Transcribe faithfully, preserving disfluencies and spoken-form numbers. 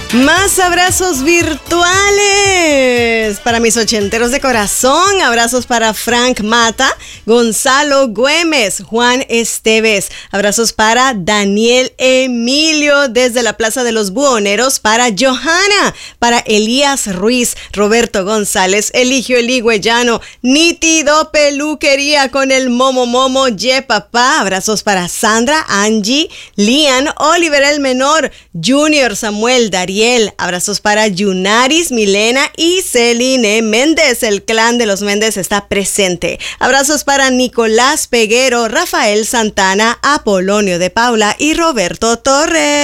Más abrazos virtuales para mis ochenteros de corazón. Abrazos para Frank Mata, Gonzalo Güemes, Juan Esteves. Abrazos para Daniel Emilio desde la Plaza de los Buhoneros. Para Johanna, para Elías Ruiz, Roberto González, Eligio Eligüellano, Nítido Peluquería con el Momo Momo, Ye Papá. Abrazos para Sandra, Angie, Lian, Oliver el Menor, Junior, Samuel, Dariel. Abrazos para Yunaris, Milena y Celine Méndez. El clan de los Méndez está presente. Abrazos para Nicolás Peguero, Rafael Santana, Apolonio de Paula y Roberto Torres.